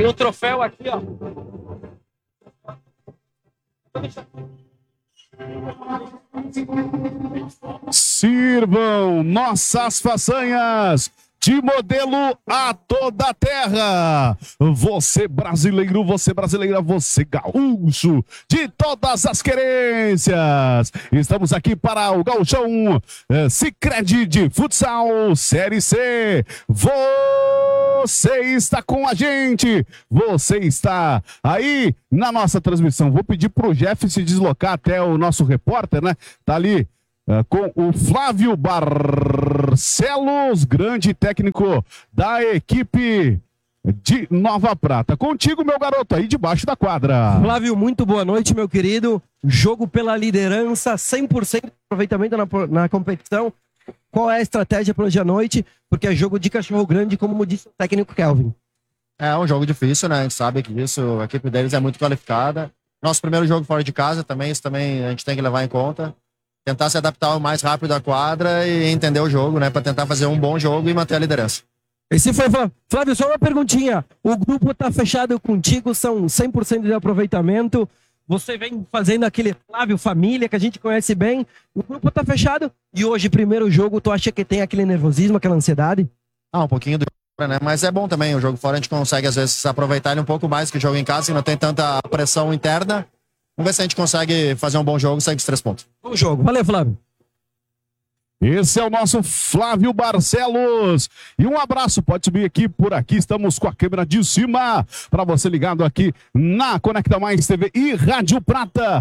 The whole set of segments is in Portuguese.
Tem o troféu aqui, ó. Sirvam nossas façanhas de modelo a toda a terra. Você brasileiro, você brasileira, você gaúcho, de todas as querências. Estamos aqui para o Gauchão Sicredi de Futsal Série C. Você está com a gente, você está aí na nossa transmissão. Vou pedir para o Jeff se deslocar até o nosso repórter, né? Tá ali com o Flávio Barcelos, grande técnico da equipe de Nova Prata. Contigo, meu garoto, aí debaixo da quadra. Flávio, muito boa noite, meu querido. Jogo pela liderança, 100% de aproveitamento na competição. Qual é a estratégia para hoje à noite? Porque é jogo de cachorro grande, como disse o técnico Kelvin. É um jogo difícil, né? A gente sabe que isso, a equipe deles é muito qualificada. Nosso primeiro jogo fora de casa também, isso também a gente tem que levar em conta. Tentar se adaptar o mais rápido à quadra e entender o jogo, né? Para tentar fazer um bom jogo e manter a liderança. Esse foi, Flávio, só uma perguntinha. O grupo tá fechado contigo, são 100% de aproveitamento. Você vem fazendo aquele Flávio Família, que a gente conhece bem. O grupo tá fechado. E hoje, primeiro jogo, tu acha que tem aquele nervosismo, aquela ansiedade? Um pouquinho do jogo, né? Mas é bom também. O jogo fora a gente consegue, às vezes, aproveitar ele um pouco mais que o jogo em casa, que não tem tanta pressão interna. Vamos ver se a gente consegue fazer um bom jogo sem os 3 pontos. Bom jogo. Valeu, Flávio. Esse é o nosso Flávio Barcelos. E um abraço, pode subir aqui, por aqui. Estamos com a câmera de cima para você ligado aqui na Conecta Mais TV e Rádio Prata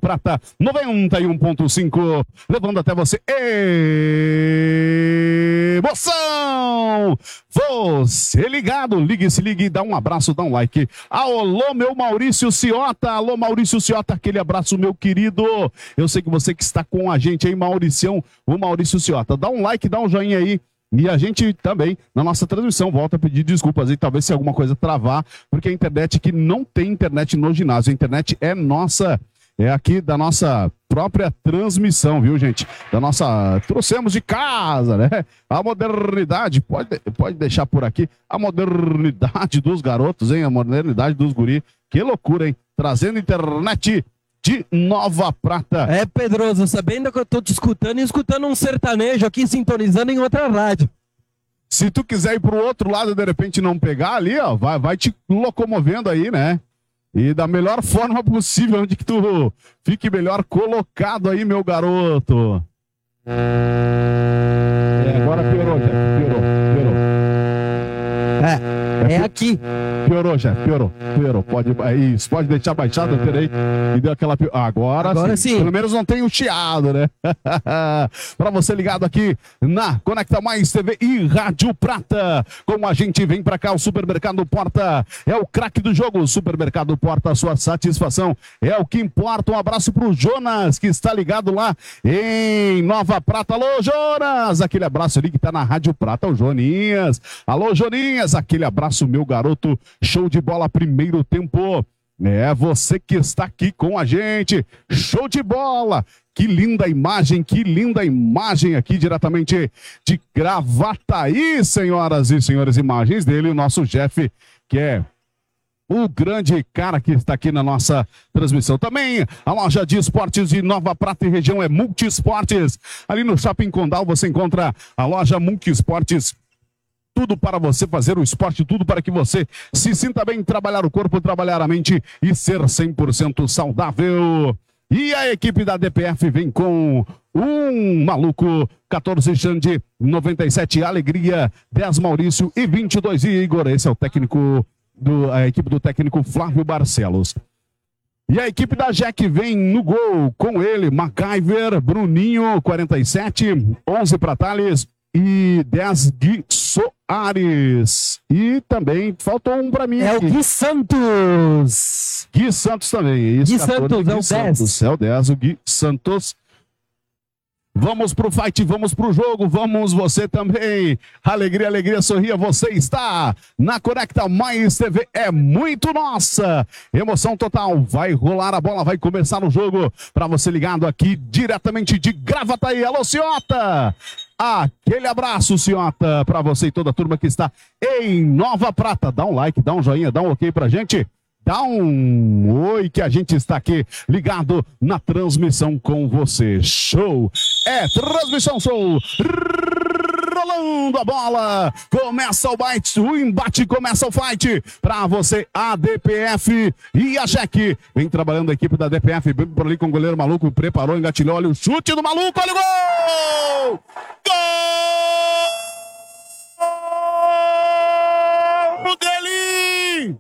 91.5, levando até você emoção. Você ligado, ligue, se ligue, dá um abraço, dá um like. Alô, meu Maurício Ciota, alô, Maurício Ciota, aquele abraço, meu querido. Eu sei que você que está com a gente aí, Mauricião, o Maurício Ciota, dá um like, dá um joinha aí. E a gente também, na nossa transmissão, volta a pedir desculpas aí, talvez se alguma coisa travar, porque a internet aqui não tem internet no ginásio, a internet é nossa, é aqui da nossa própria transmissão, viu, gente? Da nossa, trouxemos de casa, né? A modernidade, pode deixar por aqui, a modernidade dos garotos, hein? A modernidade dos guri, que loucura, hein? Trazendo internet de Nova Prata. É, Pedroso, sabendo que eu tô te escutando e escutando um sertanejo aqui, sintonizando em outra rádio. Se tu quiser ir pro outro lado, de repente não pegar ali, ó, vai te locomovendo aí, né? E da melhor forma possível, onde que tu fique melhor colocado aí, meu garoto. Agora piorou, já. Piorou. É aqui. Piorou, já. Piorou. Isso, pode deixar baixado aí. E deu aquela... Agora sim. Pelo menos não tem o chiado, né? Pra você ligado aqui na Conecta Mais TV e Rádio Prata. Como a gente vem pra cá, o Supermercado Porta é o craque do jogo. O Supermercado Porta, a sua satisfação é o que importa. Um abraço pro Jonas, que está ligado lá em Nova Prata. Alô, Jonas! Aquele abraço ali que tá na Rádio Prata, o Joninhas. Alô, Joninhas! Aquele abraço, meu garoto. Show de bola, primeiro tempo. É você que está aqui com a gente. Show de bola! Que linda imagem aqui diretamente de Gravataí, senhoras e senhores. Imagens dele, o nosso Jeff, que é o grande cara que está aqui na nossa transmissão. Também a loja de esportes de Nova Prata e região é Multiesportes. Ali no Shopping Condal você encontra a loja Multiesportes. Tudo para você fazer o esporte, tudo para que você se sinta bem, trabalhar o corpo, trabalhar a mente e ser 100% saudável. E a equipe da DPF vem com um maluco, 14 Xande, 97 Alegria, 10 Maurício e 22 Igor. Esse é o técnico, a equipe do técnico Flávio Barcelos. E a equipe da Jack vem no gol com ele, MacGyver, Bruninho, 47, 11 para Thales e 10 Gui Soares. E também faltou um para mim. É aqui. O Gui Santos. Gui Santos também. Isso, Gui Santos, Gui é o Santos. 10. É o 10, o Gui Santos. Vamos pro fight, vamos pro jogo, vamos você também. Alegria, alegria, sorria, você está na Conecta Mais TV, é muito nossa. Emoção total, vai rolar a bola, vai começar o jogo. Para você ligado aqui diretamente de Gravataí. Alô, Ciota! Aquele abraço, Ciota, para você e toda a turma que está em Nova Prata. Dá um like, dá um joinha, dá um ok pra gente. Dá um oi que a gente está aqui ligado na transmissão com você. Show! É transmissão show! Rolando a bola, começa o bite, o embate, começa o fight para você, a DPF e a Jack. Vem trabalhando a equipe da DPF, bem por ali com o goleiro maluco, preparou, engatilhou, olha o chute do maluco, olha o gol! Gol dele!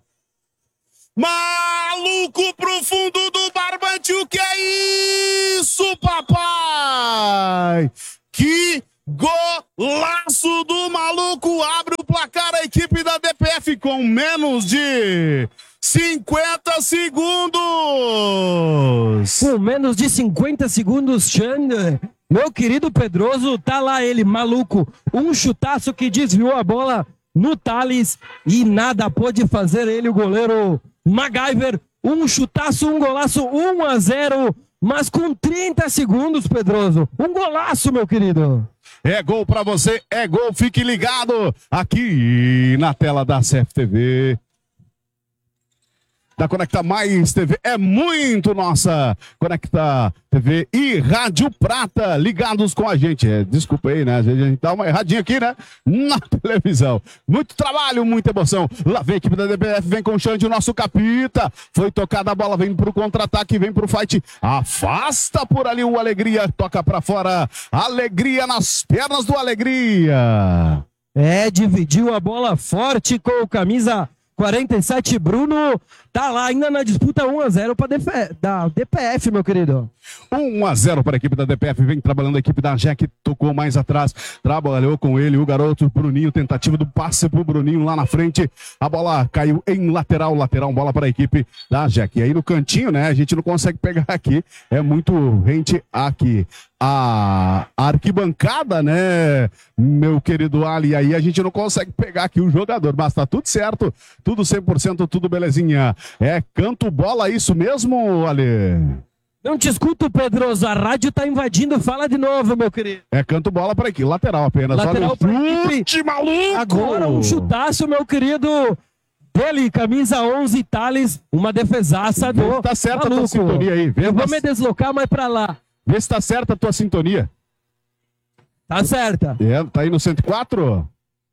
Maluco pro fundo do barbante, o que é isso, papai? Que golaço do maluco, abre o placar a equipe da DPF com menos de 50 segundos. Com menos de 50 segundos, Xander, meu querido Pedroso, tá lá ele, maluco, um chutaço que desviou a bola no Thales e nada pôde fazer ele, o goleiro MacGyver, um chutaço, um golaço, 1-0, mas com 30 segundos, Pedroso, um golaço, meu querido. É gol pra você, é gol, fique ligado aqui na tela da CFTV. Da Conecta Mais TV, é muito nossa Conecta TV e Rádio Prata ligados com a gente. Desculpa aí, né? Às vezes a gente dá uma erradinha aqui, né? Na televisão. Muito trabalho, muita emoção. Lá vem a equipe da DPF, vem com o Xande, o nosso capita. Foi tocada a bola, vem pro contra-ataque, vem pro fight. Afasta por ali o Alegria, toca pra fora. Alegria nas pernas do Alegria. Dividiu a bola forte com o camisa 47, Bruno, tá lá ainda na disputa 1-0 para da DPF, meu querido. 1-0 para a equipe da DPF, vem trabalhando a equipe da Jack, tocou mais atrás, trabalhou com ele, o garoto Bruninho, tentativa do passe pro Bruninho lá na frente, a bola caiu em lateral, bola para a equipe da Jack. E aí no cantinho, né, a gente não consegue pegar aqui, é muito rente aqui. A arquibancada, né, meu querido Ali, aí a gente não consegue pegar aqui o jogador, mas tá tudo certo, tudo 100%, tudo belezinha. É canto bola, isso mesmo, Ali? Não te escuto, Pedroso, a rádio tá invadindo, fala de novo, meu querido. É canto bola para aqui, lateral apenas. Lateral para chute, maluco! Agora um chutaço, meu querido. Dele, camisa 11, Thales, uma defesaça do tá certa maluco. A tua sintonia aí. Eu vou me deslocar mais pra lá. Vê se tá certa a tua sintonia. Tá certa. Tá aí no 104?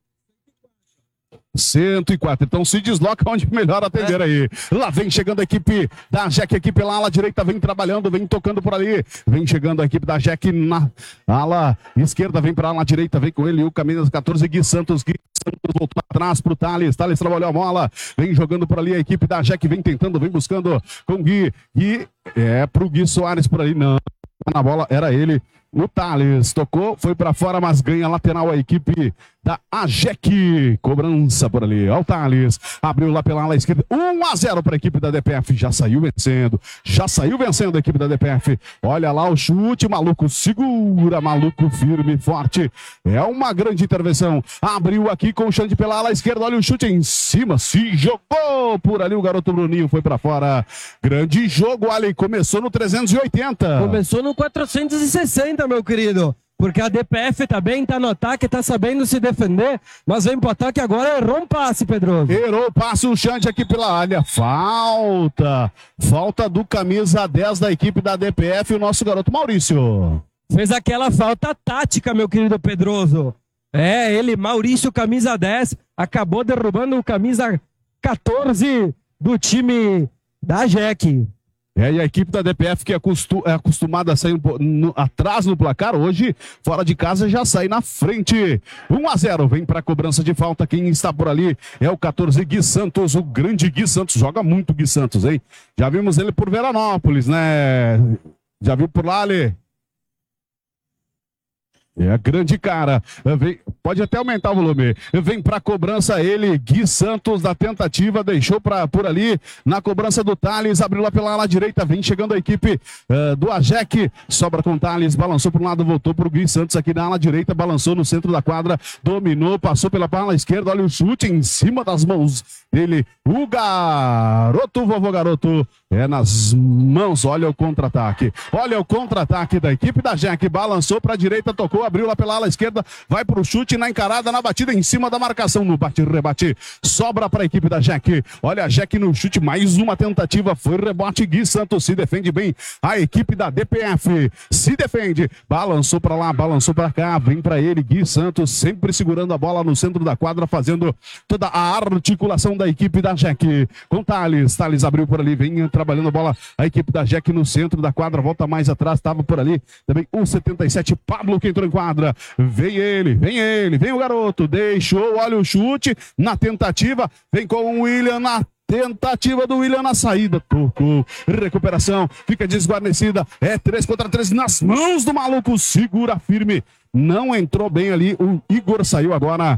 104, então se desloca onde melhor atender aí. Lá vem chegando a equipe da Jack, a equipe lá, ala direita vem trabalhando, vem tocando por ali. Vem chegando a equipe da Jack na ala esquerda, vem pra ala direita, vem com ele o camisa 14, Gui Santos voltou atrás pro Thales, Thales trabalhou a bola, vem jogando por ali a equipe da Jack, vem tentando, vem buscando com o Gui, pro Gui Soares por ali, não, na bola era ele. O Thales tocou, foi para fora, mas ganha lateral a equipe da AJEC. Cobrança por ali. Olha o Thales. Abriu lá pela ala esquerda. 1-0 para a equipe da DPF. Já saiu vencendo a equipe da DPF. Olha lá o chute. Maluco segura. Maluco firme, forte. É uma grande intervenção. Abriu aqui com o Xande pela ala esquerda. Olha o chute em cima. Se jogou por ali. O garoto Bruninho foi para fora. Grande jogo, Ali. Começou no 380. Começou no 460. Meu querido, porque a DPF também tá no ataque, tá sabendo se defender, mas vem pro ataque agora, errou um passe, Pedro. Errou o passe, o Xande aqui pela área, falta do camisa 10 da equipe da DPF, o nosso garoto Maurício. Fez aquela falta tática, meu querido Pedroso. Ele, Maurício, camisa 10, acabou derrubando o camisa 14 do time da Jack. E a equipe da DPF que é acostumada a sair atrás no placar, hoje, fora de casa, já sai na frente. 1-0, vem para a cobrança de falta. Quem está por ali é o 14, Gui Santos, o grande Gui Santos. Joga muito Gui Santos, hein? Já vimos ele por Veranópolis, né? Já viu por lá, Ale? É grande cara. Pode até aumentar o volume. Vem pra cobrança ele, Gui Santos, da tentativa, deixou por ali, na cobrança do Thales, abriu lá pela ala direita, vem chegando a equipe do AGEC, sobra com o Thales, balançou para um lado, voltou pro Gui Santos aqui na ala direita, balançou no centro da quadra, dominou, passou pela ala esquerda, olha o chute em cima das mãos dele, o garoto, vovô garoto, é nas mãos, olha o contra-ataque da equipe da AGEC, balançou para a direita, tocou, abriu lá pela ala esquerda, vai pro chute na encarada, na batida, em cima da marcação, no bate-rebate, sobra para a equipe da AGEC, olha a AGEC no chute, mais uma tentativa, foi rebote, Gui Santos se defende bem, a equipe da DPF se defende, balançou para lá, balançou para cá, vem para ele, Gui Santos, sempre segurando a bola no centro da quadra, fazendo toda a articulação da equipe da AGEC, com Thales abriu por ali, vem trabalhando a bola, a equipe da AGEC no centro da quadra, volta mais atrás, estava por ali, também o 77, Pablo que entrou em quadra, vem o garoto, deixou, olha o chute, na tentativa, vem com o William na tentativa do William na saída, tocou, recuperação, fica desguarnecida, é 3 contra 3 nas mãos do maluco, segura firme, não entrou bem ali, o Igor saiu agora.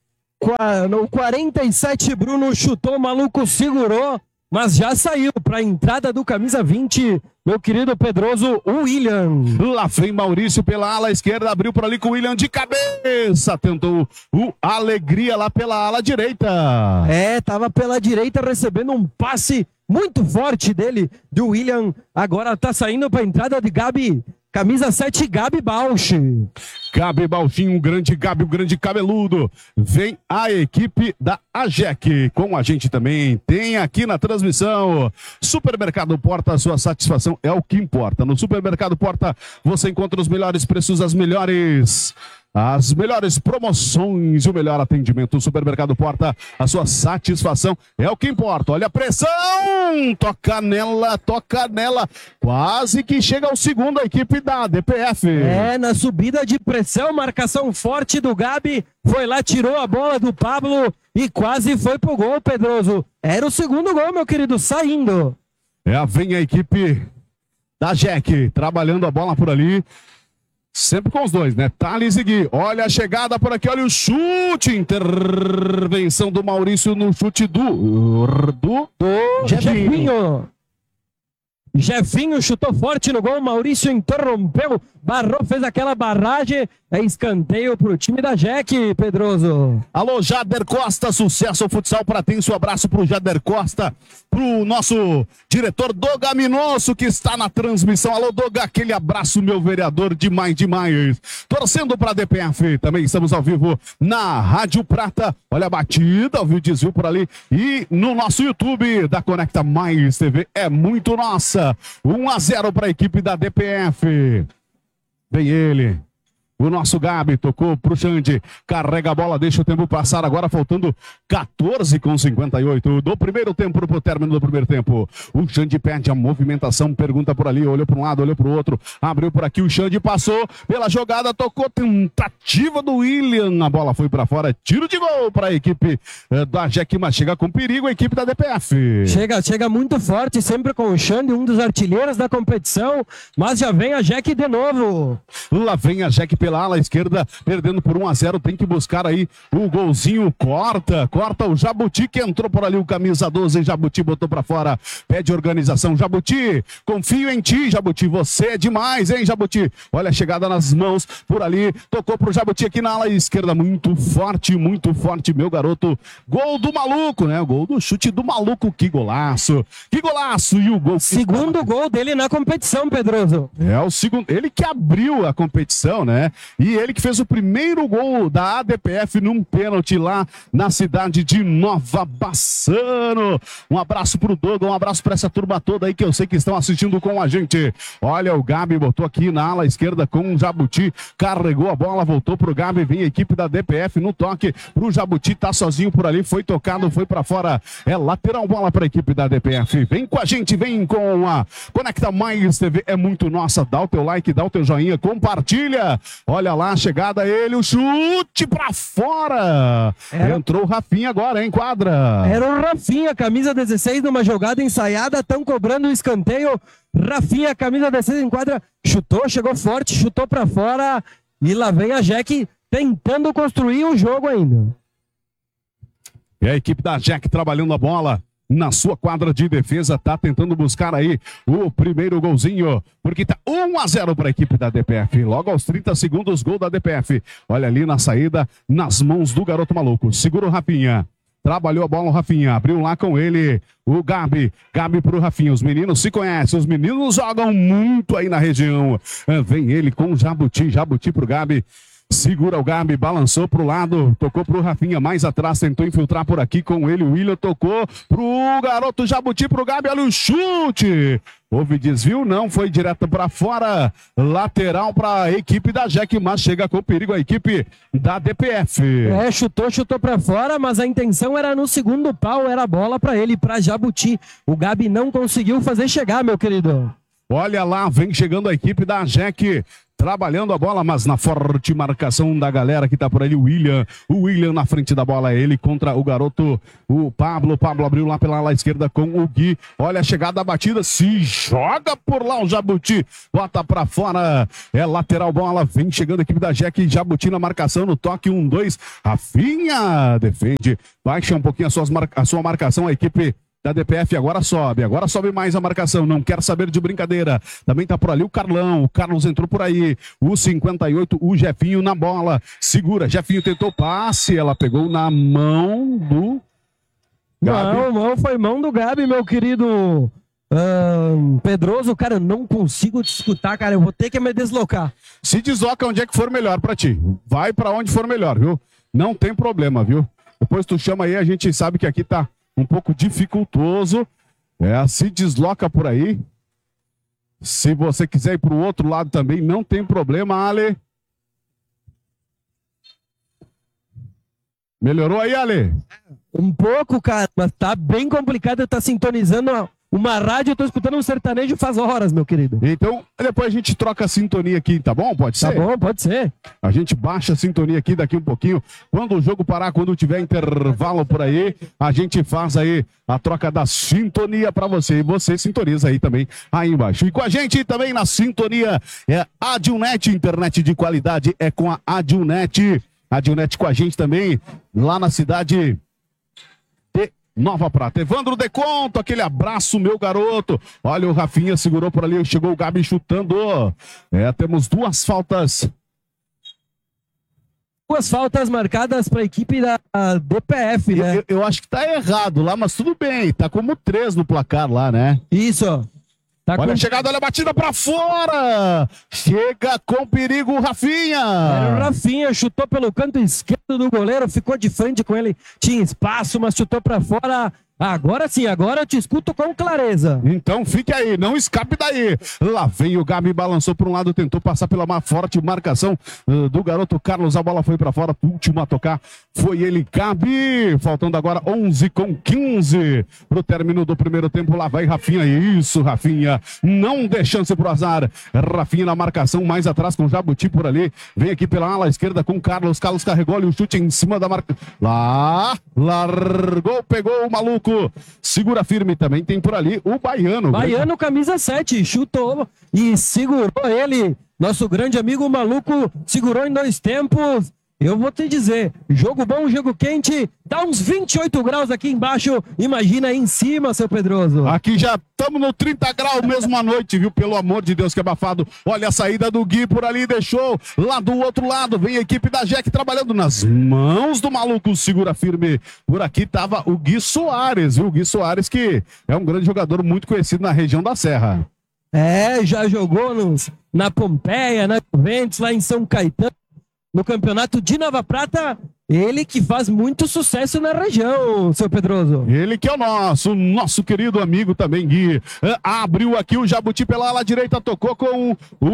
No 47, Bruno chutou, o maluco segurou, mas já saiu para a entrada do camisa 20, meu querido Pedroso, o William. Lá vem Maurício pela ala esquerda, abriu por ali com o William de cabeça, tentou o Alegria lá pela ala direita. Tava pela direita recebendo um passe muito forte dele, do William, agora tá saindo para a entrada de Gabi. Camisa 7, Gabi Bausch. Gabi Bauchinho, o grande Gabi, o grande cabeludo. Vem a equipe da AGEC. Com a gente também tem aqui na transmissão. Supermercado Porta, a sua satisfação é o que importa. No Supermercado Porta você encontra os melhores preços, as melhores promoções e o melhor atendimento. O Supermercado Porta, a sua satisfação é o que importa. Olha a pressão, toca nela, quase que chega ao segundo a equipe da DPF. Na subida de pressão, marcação forte do Gabi, foi lá, tirou a bola do Pablo e quase foi pro gol, Pedroso. Era o segundo gol, meu querido, saindo. Vem a equipe da AGEC, trabalhando a bola por ali. Sempre com os dois, né? Thales e Gui. Olha a chegada por aqui, olha o chute. Intervenção do Maurício no chute do Jefinho. Jefinho chutou forte no gol, Maurício interrompeu, barrou, fez aquela barragem, escanteio pro time da AGEC, Pedroso. Alô, Jader Costa, sucesso ao futsal pratense, um abraço pro Jader Costa, pro nosso diretor Doga Minosso, que está na transmissão. Alô, Doga, aquele abraço, meu vereador, demais. Torcendo pra DPF, também estamos ao vivo na Rádio Prata, olha a batida, ouviu o desvio por ali, e no nosso YouTube da Conecta Mais TV, é muito nossa. 1-0 para a equipe da DPF. Vem ele, o nosso Gabi, tocou pro Xande, carrega a bola, deixa o tempo passar, agora faltando 14:58 do primeiro tempo, pro término do primeiro tempo. O Xande perde a movimentação, pergunta por ali, olhou para um lado, olhou para o outro, abriu por aqui, o Xande passou pela jogada, tocou, tentativa do William, a bola foi para fora, tiro de gol para a equipe da AGEC, mas chega com perigo a equipe da DPF. Chega muito forte, sempre com o Xande, um dos artilheiros da competição, mas já vem a AGEC de novo. Lá vem a AGEC pela ala esquerda, perdendo por 1-0, tem que buscar aí o golzinho, corta o Jabuti, que entrou por ali, o camisa 12, Jabuti botou pra fora, pede organização, Jabuti, confio em ti, Jabuti, você é demais, hein, Jabuti, olha a chegada nas mãos, por ali, tocou pro Jabuti aqui na ala esquerda, muito forte, meu garoto, gol do maluco, né, gol do chute do maluco, que golaço, e o gol... Segundo gol dele na competição, Pedroso. O segundo, ele que abriu a competição, né, e ele que fez o primeiro gol da ADPF num pênalti lá na cidade de Nova Bassano. Um abraço pro Doga, um abraço para essa turma toda aí que eu sei que estão assistindo com a gente. Olha, o Gabi botou aqui na ala esquerda com o Jabuti, carregou a bola, voltou pro Gabi, vem a equipe da DPF no toque pro Jabuti, tá sozinho por ali, foi tocado, foi para fora, é lateral, bola para a equipe da DPF. Vem com a gente, vem com a Conecta Mais TV, é muito nossa, dá o teu like, dá o teu joinha, compartilha. Olha lá a chegada, ele, o chute pra fora. Entrou o Rafinha agora, hein, quadra. Era o Rafinha, camisa 16, numa jogada ensaiada, estão cobrando o escanteio. Rafinha, camisa 16 em quadra, chutou, chegou forte, chutou pra fora. E lá vem a AGEC tentando construir o jogo ainda. E a equipe da Jack trabalhando a bola na sua quadra de defesa, tá tentando buscar aí o primeiro golzinho, porque tá 1-0 para a equipe da DPF. Logo aos 30 segundos, gol da DPF. Olha ali na saída, nas mãos do garoto maluco. Segura o Rafinha. Trabalhou a bola o Rafinha, abriu lá com ele o Gabi. Gabi pro Rafinha, os meninos se conhecem, os meninos jogam muito aí na região. Vem ele com o Jabuti, Jabuti pro Gabi. Segura o Gabi, balançou pro lado, tocou pro Rafinha, mais atrás, tentou infiltrar por aqui com ele, o William tocou pro garoto Jabuti, pro Gabi, olha o chute! Houve desvio, não, foi direto para fora, lateral para a equipe da Jack, mas chega com perigo a equipe da DPF. Chutou para fora, mas a intenção era no segundo pau, era a bola para ele, para Jabuti. O Gabi não conseguiu fazer chegar, meu querido. Olha lá, vem chegando a equipe da Jack, trabalhando a bola, mas na forte marcação da galera que tá por ali, o William na frente da bola, ele contra o garoto, o Pablo abriu lá pela ala esquerda com o Gui, olha a chegada da batida, se joga por lá o Jabuti, bota pra fora, é lateral bola, vem chegando a equipe da Jack, Jabuti na marcação, no toque, 1-2, Rafinha defende, baixa um pouquinho a sua marcação, a equipe da DPF agora sobe mais a marcação, não quer saber de brincadeira, também tá por ali o Carlão, o Carlos entrou por aí, o 58, o Jefinho na bola, segura, Jefinho tentou passe, ela pegou na mão do Gabi. Não, foi mão do Gabi, meu querido Pedroso, cara, eu não consigo te escutar, cara, eu vou ter que me deslocar. Se desloca onde é que for melhor pra ti, vai pra onde for melhor, viu? Não tem problema, viu? Depois tu chama aí, a gente sabe que aqui tá um pouco dificultoso, se desloca por aí. Se você quiser ir para o outro lado também, não tem problema, Ale. Melhorou aí, Ale? Um pouco, cara, mas tá bem complicado, tá sintonizando uma rádio, eu tô escutando um sertanejo faz horas, meu querido. Então, depois a gente troca a sintonia aqui, tá bom? Pode ser? Tá bom, pode ser. A gente baixa a sintonia aqui daqui um pouquinho. Quando o jogo parar, quando tiver intervalo por aí, a gente faz aí a troca da sintonia pra você. E você sintoniza aí também, aí embaixo. E com a gente também na sintonia é a Adilnet, internet de qualidade é com a Adilnet. Adilnet com a gente também, lá na cidade Nova Prata. Evandro Deconto, aquele abraço, meu garoto. Olha, o Rafinha segurou por ali, chegou o Gabi chutando. Temos duas faltas. Duas faltas marcadas para a equipe da DPF, né? Eu acho que tá errado lá, mas tudo bem. Tá como 3 no placar lá, né? Isso. Tá olha a chegada, olha a batida pra fora! Chega com perigo o Rafinha! Era o Rafinha, chutou pelo canto esquerdo do goleiro, ficou de frente com ele, tinha espaço, mas chutou pra fora. Agora sim, agora eu te escuto com clareza. Então fique aí, não escape daí. Lá vem o Gabi, balançou para um lado, tentou passar pela forte marcação do garoto Carlos. A bola foi para fora, o último a tocar foi ele, Gabi. Faltando agora 11:15 pro término do primeiro tempo. Lá vai Rafinha, isso, Rafinha. Não dê chance pro azar. Rafinha na marcação, mais atrás com o Jabuti por ali. Vem aqui pela ala esquerda com o Carlos. Carlos carregou ali o chute em cima da marca. Lá, largou, pegou o maluco. Segura firme também, tem por ali o Baiano. Baiano, camisa 7, chutou e segurou ele. Nosso grande amigo maluco segurou em 2 tempos. Eu vou te dizer, jogo bom, jogo quente, dá uns 28 graus aqui embaixo, imagina aí em cima, seu Pedroso. Aqui já estamos no 30 graus mesmo à noite, viu? Pelo amor de Deus, que abafado. Olha a saída do Gui por ali, deixou lá do outro lado, vem a equipe da Jack trabalhando nas mãos do maluco, segura firme. Por aqui tava o Gui Soares, viu? O Gui Soares, que é um grande jogador muito conhecido na região da Serra. Já jogou na Pompeia, na Juventus, lá em São Caetano. No campeonato de Nova Prata, ele que faz muito sucesso na região, seu Pedroso. Ele que é o nosso querido amigo também, Gui. Abriu aqui o Jabuti pela ala direita, tocou com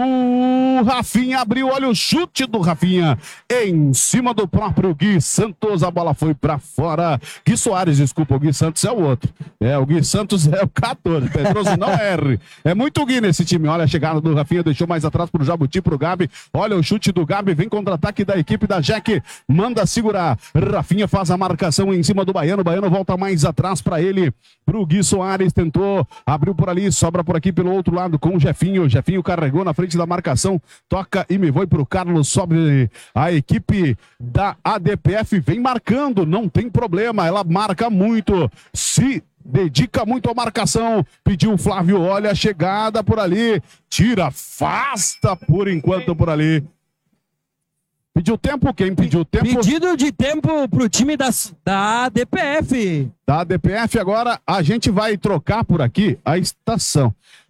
o Rafinha, abriu, olha o chute do Rafinha em cima do próprio Gui Santos, a bola foi pra fora. Gui Soares, desculpa, o Gui Santos é o outro. O Gui Santos é o 14, Pedroso não erre. É muito Gui nesse time, olha a chegada do Rafinha, deixou mais atrás pro Jabuti, pro Gabi. Olha o chute do Gabi, vem contra-ataque da equipe da Jack, manda segurar segurar. Rafinha faz a marcação em cima do Baiano. Baiano volta mais atrás para ele, pro Gui Soares. Tentou, abriu por ali, sobra por aqui pelo outro lado com o Jefinho. Jefinho carregou na frente da marcação, toca e me foi pro Carlos. Sobe a equipe da ADPF, vem marcando, não tem problema, ela marca muito, se dedica muito à marcação. Pediu o Flávio, olha a chegada por ali, tira, afasta por enquanto por ali. Pediu tempo? Quem pediu tempo? Pedido de tempo pro time da ADPF. Da ADPF, agora a gente vai trocar por aqui a estação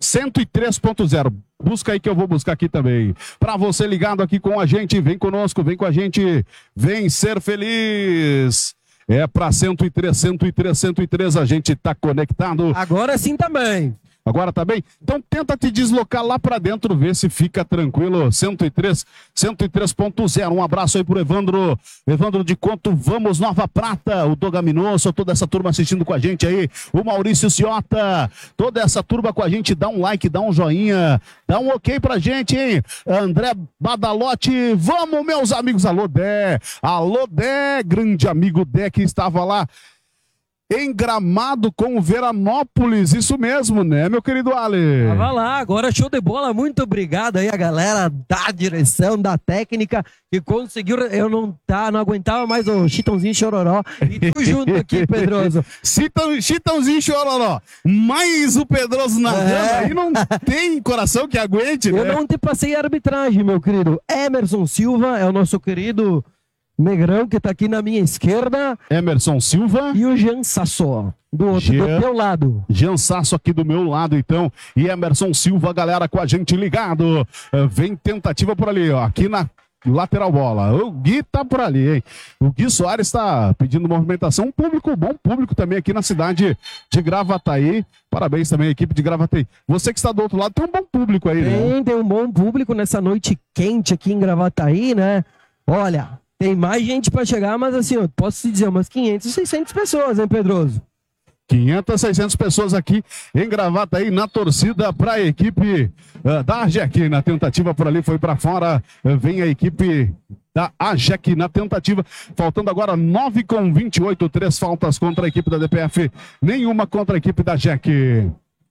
103.0. Busca aí que eu vou buscar aqui também. Para você ligado aqui com a gente, vem conosco, vem com a gente, vem ser feliz. É para 103, 103, 103, a gente tá conectado. Agora sim também. Agora tá bem? Então tenta te deslocar lá pra dentro, ver se fica tranquilo. 103, 103.0. Um abraço aí pro Evandro. Evandro de Conto, vamos Nova Prata. O Doga Minosso, toda essa turma assistindo com a gente aí. O Maurício Ciota, toda essa turma com a gente. Dá um like, dá um joinha, dá um ok pra gente, hein? André Badalotti, vamos meus amigos. Alô Dé, alô Dé, grande amigo Dé que estava lá em Gramado com o Veranópolis, isso mesmo, né, meu querido Ale? Tava lá, agora show de bola, muito obrigado aí a galera da direção, da técnica, que conseguiu, eu não aguentava mais o Chitãozinho Chororó, e tu junto aqui, Pedroso. Chitãozinho Chororó, mais o Pedroso na rama, aí não tem coração que aguente, né? Eu não te passei a arbitragem, meu querido. Emerson Silva é o nosso querido Negrão, que tá aqui na minha esquerda. Emerson Silva. E o Jean Sasso, do teu lado. Jean Sasso aqui do meu lado, então. E Emerson Silva, galera, com a gente ligado. Vem tentativa por ali, ó. Aqui na lateral bola. O Gui tá por ali, hein? O Gui Soares tá pedindo movimentação. Um público, bom público também aqui na cidade de Gravataí. Parabéns também à equipe de Gravataí. Você que está do outro lado, tem um bom público aí, né? Tem um bom público nessa noite quente aqui em Gravataí, né? Olha, tem mais gente para chegar, mas assim, eu posso te dizer, umas 500, 600 pessoas, hein, Pedroso? 500, 600 pessoas aqui em Gravataí, na torcida para a equipe da AGEC. Na tentativa por ali, foi para fora. Vem a equipe da AGEC na tentativa. Faltando agora 9:28, 3 faltas contra a equipe da DPF, nenhuma contra a equipe da AGEC.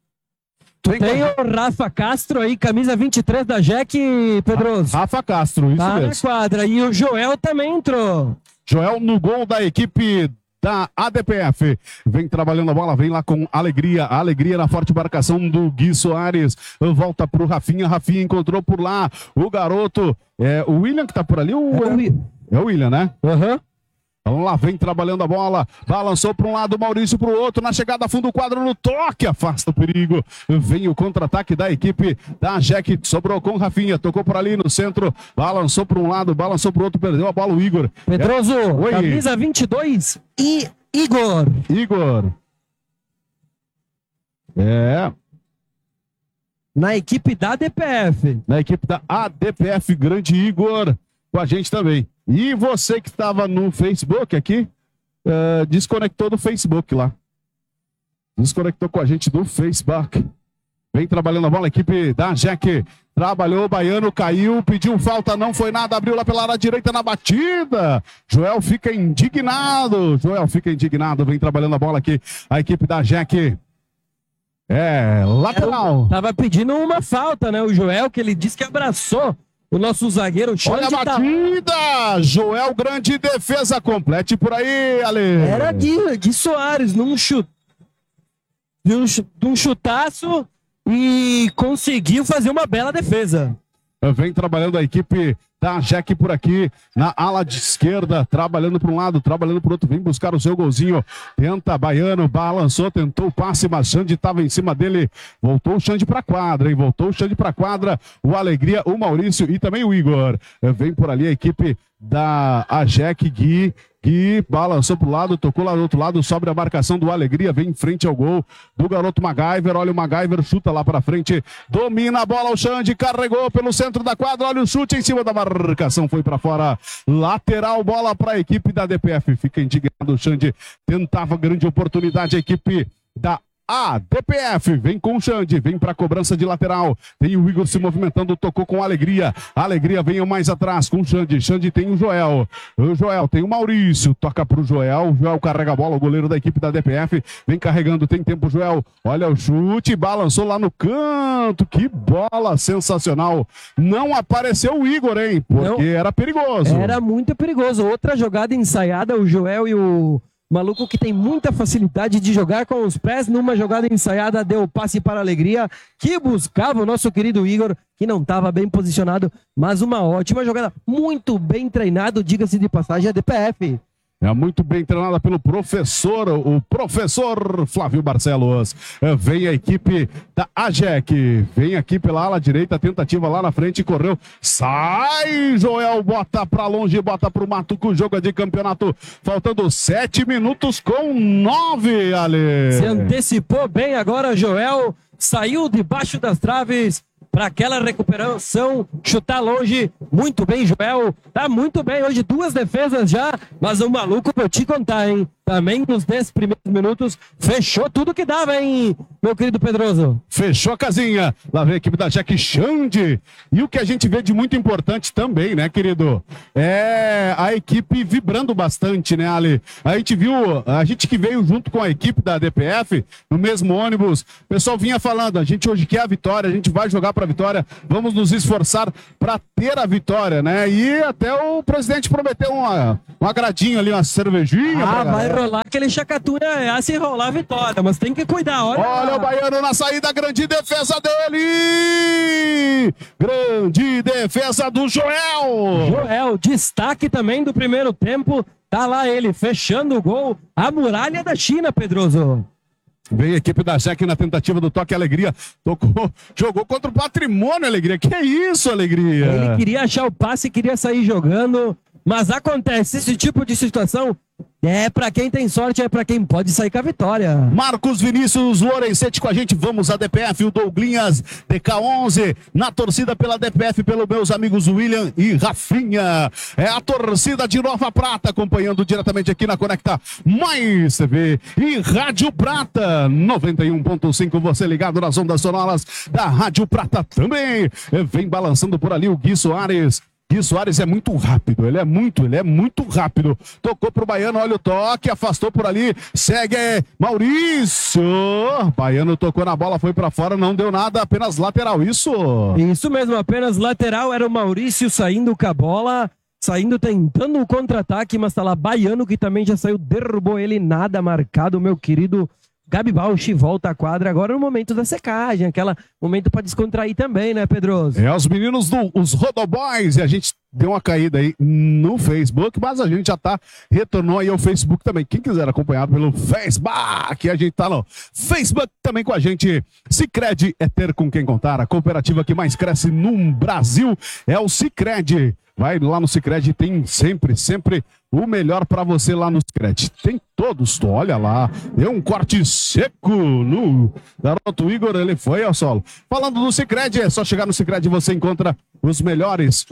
Tem o Rafa Castro aí, camisa 23 da Jack, Pedroso. Rafa Castro, isso tá mesmo. Na quadra. E o Joel também entrou. Joel no gol da equipe da ADPF. Vem trabalhando a bola, vem lá com alegria. Alegria na forte marcação do Gui Soares. Volta pro Rafinha. Rafinha encontrou por lá o garoto. É o William que tá por ali? É o William, né? Aham. Vamos lá, vem trabalhando a bola, balançou para um lado, Maurício para o outro, na chegada fundo do quadro, no toque, afasta o perigo, vem o contra-ataque da equipe da AGEC, sobrou com Rafinha, tocou por ali no centro, balançou para um lado, balançou para o outro, perdeu a bola o Igor. Pedroso, camisa 22 e Igor. Na equipe da ADPF. Na equipe da ADPF, grande Igor, com a gente também. E você que estava no Facebook aqui, desconectou do Facebook lá. Desconectou com a gente do Facebook. Vem trabalhando a bola, a equipe da AGEC. Trabalhou, o Baiano caiu, pediu falta, não foi nada, abriu lá pela área direita na batida. Joel fica indignado. Vem trabalhando a bola aqui, a equipe da AGEC. Lateral. Tava pedindo uma falta, né? O Joel, que ele disse que abraçou o nosso zagueiro. Olha a batida! Joel, grande defesa, complete por aí, Ale. Era Gui Soares, num chutaço, e conseguiu fazer uma bela defesa. Vem trabalhando a equipe da AGEC por aqui, na ala de esquerda, trabalhando para um lado, trabalhando para o outro, vem buscar o seu golzinho, tenta, Baiano, balançou, tentou o passe, mas Xande estava em cima dele, voltou o Xande para a quadra, hein? O Alegria, o Maurício e também o Igor. Vem por ali a equipe da AGEC, Gui balançou pro lado, tocou lá do outro lado, sobre a marcação do Alegria, vem em frente ao gol do garoto MacGyver, olha o MacGyver, chuta lá pra frente, domina a bola, o Xande carregou pelo centro da quadra, olha o chute em cima da marcação, foi pra fora, lateral, bola pra equipe da DPF, fica indignado o Xande, tentava grande oportunidade a equipe da A DPF vem com o Xande, vem para a cobrança de lateral. Tem o Igor se movimentando, tocou com Alegria. Alegria vem mais atrás com o Xande. Xande tem o Joel. O Joel tem o Maurício, toca pro Joel. O Joel carrega a bola, o goleiro da equipe da DPF. Vem carregando, tem tempo, Joel. Olha o chute, balançou lá no canto. Que bola sensacional. Não apareceu o Igor, hein? Porque era perigoso. Era muito perigoso. Outra jogada ensaiada, o Joel e o maluco que tem muita facilidade de jogar com os pés, numa jogada ensaiada, deu o passe para a Alegria, que buscava o nosso querido Igor, que não estava bem posicionado, mas uma ótima jogada, muito bem treinado, diga-se de passagem, a DPF. É muito bem treinada pelo professor, o professor Flávio Barcelos. Vem a equipe da AGEC. Vem aqui pela ala direita, tentativa lá na frente, correu. Sai, Joel, bota pra longe, bota pro mato com o jogo de campeonato. Faltando 7 minutos com 9, Ale. Se antecipou bem agora, Joel. Saiu debaixo das traves para aquela recuperação, chutar longe. Muito bem, Joel. Tá muito bem hoje, 2 defesas já, mas o maluco, vou te contar, hein? Também nos 10 primeiros minutos, fechou tudo que dava, hein, meu querido Pedroso? Fechou a casinha. Lá vem a equipe da Jack Xande. E o que a gente vê de muito importante também, né, querido? É a equipe vibrando bastante, né, Ali? A gente viu, a gente que veio junto com a equipe da DPF, no mesmo ônibus, o pessoal vinha falando, a gente hoje quer a vitória, a gente vai jogar pra vitória, vamos nos esforçar pra ter a vitória, né? E até o presidente prometeu um agradinho ali, uma cervejinha. Vai rolar aquele chacatura, se rolar a vitória, mas tem que cuidar, olha o Baiano na saída, grande defesa dele! Grande defesa do Joel! Joel, destaque também do primeiro tempo, tá lá ele, fechando o gol, a muralha da China, Pedroso. Vem a equipe da Jack na tentativa do toque, Alegria. Tocou, jogou contra o Patrimônio, Alegria. Que isso, Alegria? Ele queria achar o passe, queria sair jogando, mas acontece esse tipo de situação. É pra quem tem sorte, é pra quem pode sair com a vitória. Marcos Vinícius Lorencete com a gente, vamos a DPF, o Douglinhas, DK11, na torcida pela DPF, pelos meus amigos William e Rafinha. É a torcida de Nova Prata, acompanhando diretamente aqui na Conecta Mais TV e Rádio Prata, 91.5, você ligado nas ondas sonoras da Rádio Prata também. Vem balançando por ali o Gui Soares. Gui Soares é muito rápido, ele é muito rápido. Tocou pro Baiano, olha o toque, afastou por ali, segue Maurício. Baiano tocou na bola, foi pra fora, não deu nada, apenas lateral, isso? Isso mesmo, apenas lateral, era o Maurício saindo com a bola, saindo tentando o contra-ataque, mas tá lá Baiano que também já saiu, derrubou ele, nada marcado, meu querido Gabi Bausch volta à quadra agora no momento da secagem, aquele momento para descontrair também, né, Pedroso? Os meninos os Rodoboys, e a gente deu uma caída aí no Facebook, mas a gente já retornou aí ao Facebook também. Quem quiser acompanhar pelo Facebook, a gente tá no Facebook também com a gente. Sicredi é ter com quem contar, a cooperativa que mais cresce no Brasil é o Sicredi. Vai lá no Sicredi, tem sempre o melhor para você lá no Sicredi. Tem todos, olha lá, deu um corte seco no garoto Igor, ele foi ao solo. Falando do Sicredi, é só chegar no Sicredi, você encontra os melhores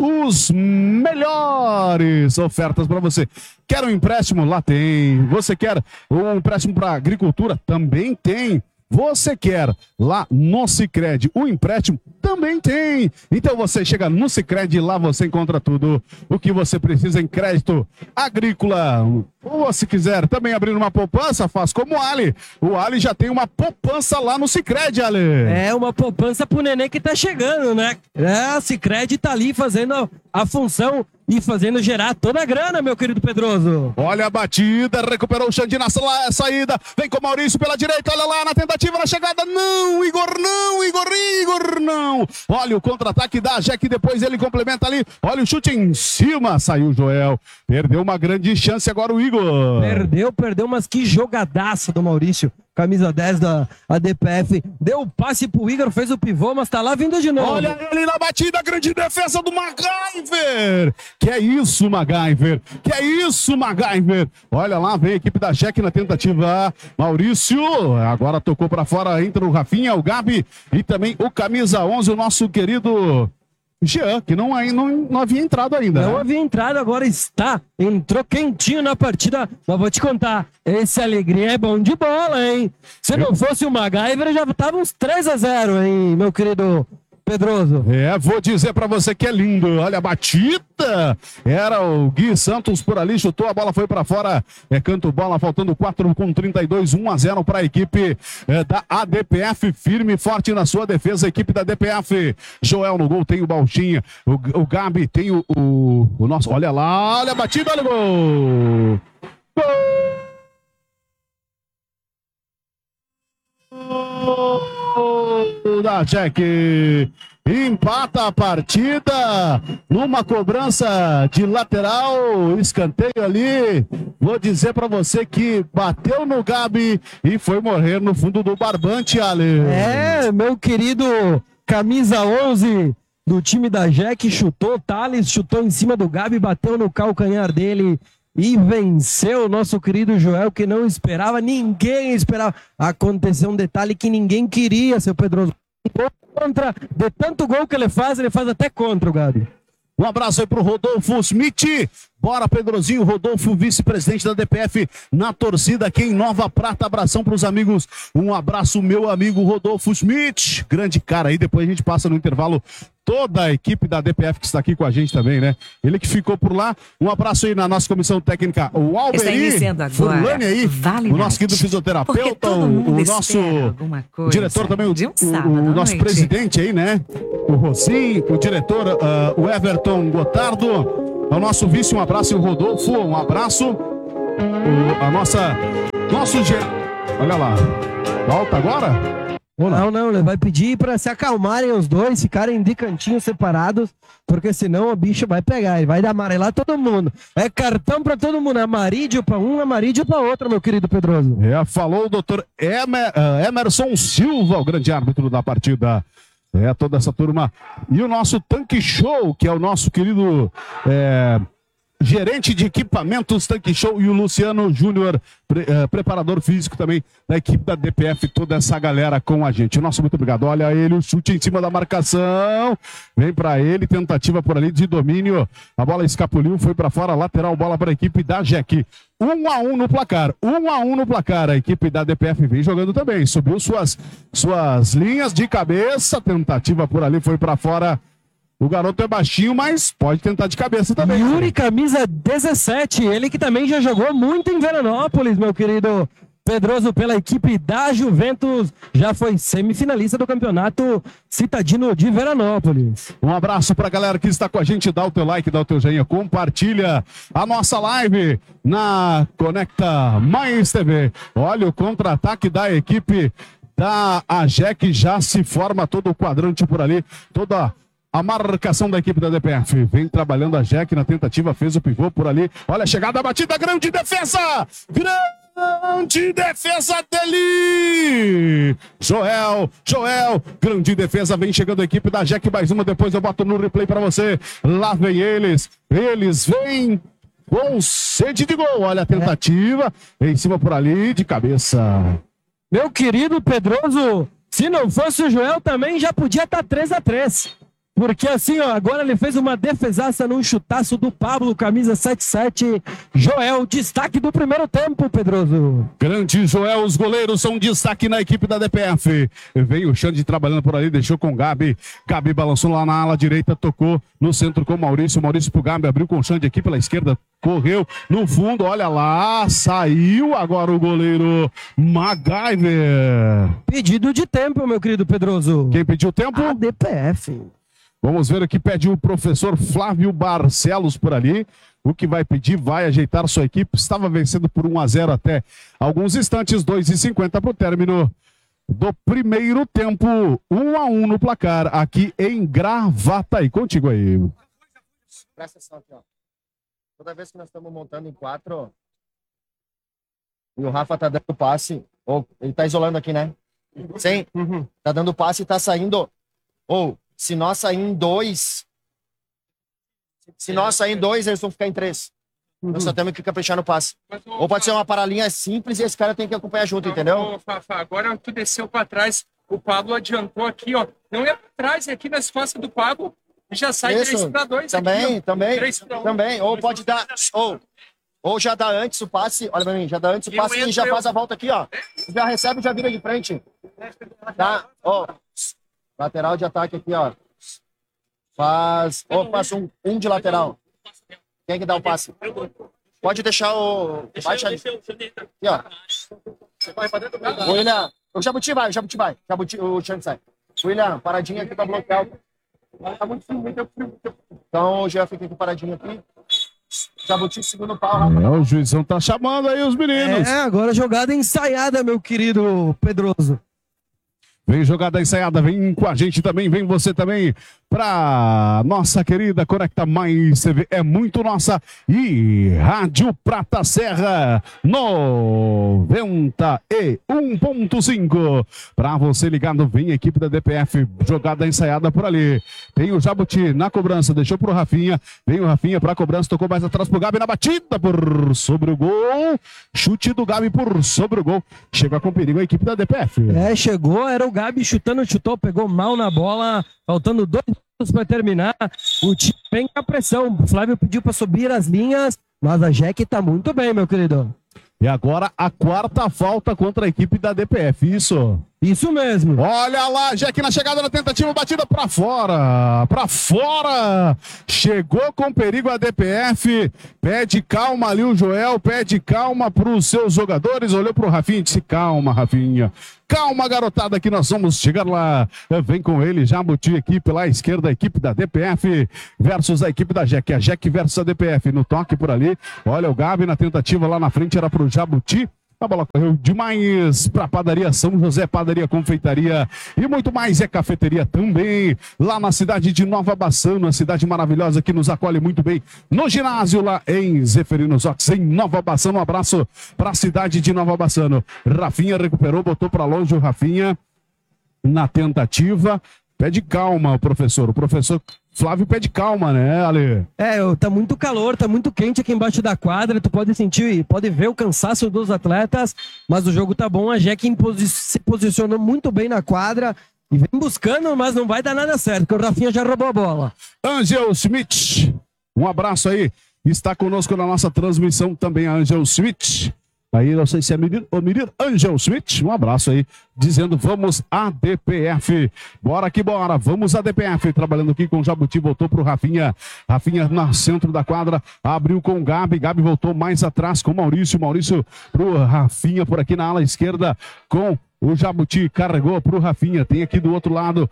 ofertas para você. Quer um empréstimo? Lá tem. Você quer um empréstimo para agricultura? Também tem. Você quer lá no Sicredi o empréstimo? Também tem. Então você chega no Sicredi e lá você encontra tudo o que você precisa em crédito agrícola. Ou se quiser também abrir uma poupança, faz como o Ali. O Ali já tem uma poupança lá no Sicredi, Ali. É uma poupança pro neném que tá chegando, né? O Sicredi tá ali fazendo a função e fazendo gerar toda a grana, meu querido Pedroso. Olha a batida, recuperou o Xande na saída, vem com o Maurício pela direita, olha lá na tentativa, na chegada, não, Igor não. Olha o contra-ataque da Jack, depois ele complementa ali, olha o chute em cima, saiu o Joel, perdeu uma grande chance agora o Igor. Perdeu, mas que jogadaça do Maurício. Camisa 10 da DPF, deu o passe pro Igor, fez o pivô, mas tá lá vindo de novo. Olha ele na batida, grande defesa do MacGyver. Que é isso, MacGyver? Olha lá, vem a equipe da Jack na tentativa. Maurício, agora tocou pra fora, entra o Rafinha, o Gabi e também o camisa 11, o nosso querido Jean, que não havia entrado ainda. Não havia entrado, agora entrou quentinho na partida. Mas vou te contar, esse Alegria é bom de bola, hein? Se não fosse o MacGyver, já tava uns 3-0, hein, meu querido Pedroso. Vou dizer pra você que é lindo. Olha a batida. Era o Gui Santos por ali, chutou, a bola foi pra fora. Canto bola, faltando 4:32, 1-0 pra equipe da ADPF. Firme e forte na sua defesa, a equipe da ADPF. Joel no gol, tem o Balchinha. O Gabi tem o nosso. Olha lá, olha a batida, olha o gol. Gol da Jack. Empata a partida numa cobrança de lateral, escanteio ali. Vou dizer pra você que bateu no Gabi e foi morrer no fundo do barbante, Ale. Meu querido camisa 11 do time da Jack chutou, Thales chutou em cima do Gabi, bateu no calcanhar dele e venceu o nosso querido Joel, que não esperava, ninguém esperava. Aconteceu um detalhe que ninguém queria, seu Pedroso. Contra, de tanto gol que ele faz até contra o Gabi. Um abraço aí pro Rodolfo Smith. Bora, Pedrozinho, Rodolfo, vice-presidente da DPF, na torcida aqui em Nova Prata. Abração pros amigos. Um abraço, meu amigo Rodolfo Smith. Grande cara aí. Depois a gente passa no intervalo toda a equipe da DPF que está aqui com a gente também, né? Ele que ficou por lá. Um abraço aí na nossa comissão técnica, o Alberi, Furlane aí, o nosso querido fisioterapeuta, o nosso diretor também, o nosso presidente aí, né? O Rocinho, o diretor, o Everton Gotardo. Ao nosso vice, um abraço, e o Rodolfo, um abraço. Nosso olha lá, volta agora? Não, ele vai pedir para se acalmarem os dois, ficarem de cantinhos separados, porque senão o bicho vai pegar, ele vai amarelar todo mundo. É cartão para todo mundo, amarídio para um, amarídio para outro, meu querido Pedroso. Falou o doutor Emerson Silva, o grande árbitro da partida. Toda essa turma. E o nosso Tanque Show, que é o nosso querido gerente de equipamentos Tanque Show, e o Luciano Júnior, preparador físico também da equipe da DPF, toda essa galera com a gente. Nosso muito obrigado. Olha ele, o chute em cima da marcação. Vem pra ele, tentativa por ali de domínio. A bola escapuliu, foi pra fora, lateral, bola pra equipe da Jack. 1-1 no placar. 1-1 no placar. A equipe da DPF vem jogando também. Subiu suas linhas de cabeça. Tentativa por ali, foi pra fora. O garoto é baixinho, mas pode tentar de cabeça também. Yuri, camisa 17. Ele que também já jogou muito em Veranópolis, meu querido Pedroso, pela equipe da Juventus. Já foi semifinalista do campeonato citadino de Veranópolis. Um abraço pra galera que está com a gente. Dá o teu like, dá o teu joinha, compartilha a nossa live na Conecta Mais TV. Olha o contra-ataque da equipe da AGEC. Já se forma todo o quadrante por ali, toda a marcação da equipe da DPF. Vem trabalhando a Jack na tentativa, fez o pivô por ali. Olha a chegada, a batida, grande defesa! Grande defesa dele! Joel, grande defesa, vem chegando a equipe da Jack, mais uma, depois eu boto no replay pra você. Lá vem eles vêm com sede de gol. Olha a tentativa, em cima por ali, de cabeça. Meu querido Pedroso, se não fosse o Joel também já podia estar 3-3. Porque assim, ó, agora ele fez uma defesaça num chutaço do Pablo, camisa 77. Joel, destaque do primeiro tempo, Pedroso. Grande Joel, os goleiros são destaque na equipe da DPF. Veio o Xande trabalhando por ali, deixou com o Gabi. Gabi balançou lá na ala direita, tocou no centro com o Maurício. Maurício pro Gabi, abriu com o Xande aqui pela esquerda, correu no fundo, olha lá, saiu agora o goleiro MacGyver. Pedido de tempo, meu querido Pedroso. Quem pediu tempo? A DPF. Vamos ver o que pede o professor Flávio Barcelos por ali. O que vai pedir, vai ajeitar sua equipe. Estava vencendo por 1-0 até alguns instantes, 2:50 para o término do primeiro tempo. 1-1 no placar aqui em Gravataí. Contigo aí. Presta atenção aqui, ó. Toda vez que nós estamos montando em 4 e o Rafa tá dando passe, ou ele tá isolando aqui, né? Sim. Tá dando passe e tá saindo. Ou se nós sair em 2, eles vão ficar em 3. Nós só temos que caprichar no passe. Ou pode ser uma paralinha simples e esse cara tem que acompanhar junto, entendeu? Fafá, agora tu desceu pra trás, o Pablo adiantou aqui, ó. Não é pra trás, é aqui nas costas do Pablo. Já sai 3-2 também. Ou pode dar... Ou já dá antes o passe, olha pra mim, já dá antes o passe e já faz a volta aqui, ó. Já recebe e já vira de frente. Tá? Ó, lateral de ataque aqui, ó. Faz um de lateral. Quem é que dá o passe? Pode deixar o... Baixa ali. Aqui, ó. William, o Jabuti vai. O Xande sai. William, paradinha aqui pra bloquear. Tá muito frio, então o Jean fica aqui paradinho aqui. Jabuti, segundo pau. O juizão tá chamando aí os meninos. Agora jogada ensaiada, meu querido Pedroso. Vem jogada ensaiada, vem com a gente também, vem você também pra nossa querida Conecta Mais TV, é muito nossa, e Rádio Prata Serra 91.5. Pra você ligado, vem a equipe da DPF, jogada ensaiada por ali. Tem o Jabuti na cobrança, deixou pro Rafinha, vem o Rafinha pra cobrança, tocou mais atrás pro Gabi na batida por sobre o gol. Chute do Gabi por sobre o gol. Chega com perigo a equipe da DPF. Chegou, era o Gabi chutou, pegou mal na bola, faltando 2 minutos para terminar. O time vem com a pressão. O Flávio pediu para subir as linhas, mas a Jack tá muito bem, meu querido. E agora a 4ª falta contra a equipe da DPF, isso? Isso mesmo. Olha lá, Jack na chegada na tentativa, batida pra fora. Chegou com perigo a DPF. Pede calma ali o Joel, pede calma pros seus jogadores. Olhou pro Rafinha e disse: calma, Rafinha. Calma, garotada, que nós vamos chegar lá. Vem com ele, Jabuti aqui pela esquerda, a equipe da DPF versus a equipe da Jack. A Jack versus a DPF no toque por ali. Olha o Gabi na tentativa lá na frente, era pro Jabuti. A bola correu demais para Padaria São José, Padaria, Confeitaria e muito mais. É cafeteria também, lá na cidade de Nova Bassano, a cidade maravilhosa que nos acolhe muito bem no ginásio lá em Zeferinos Ox, em Nova Bassano. Um abraço para a cidade de Nova Bassano. Rafinha recuperou, botou para longe o Rafinha na tentativa. Pede calma, professor. O professor Flávio pede calma, né, Ale? Tá muito calor, tá muito quente aqui embaixo da quadra. Tu pode sentir, pode ver o cansaço dos atletas, mas o jogo tá bom. A Jack se posicionou muito bem na quadra e vem buscando, mas não vai dar nada certo, porque o Rafinha já roubou a bola. Angel Smith, um abraço aí. Está conosco na nossa transmissão também a Angel Smith. Aí, não sei se é o menino Angel Smith, um abraço aí, dizendo vamos a DPF. Bora que bora, vamos a DPF. Trabalhando aqui com o Jabuti, voltou pro Rafinha. Rafinha no centro da quadra, abriu com o Gabi. Gabi voltou mais atrás com o Maurício. Maurício pro Rafinha por aqui na ala esquerda com o Jabuti, carregou pro Rafinha, tem aqui do outro lado,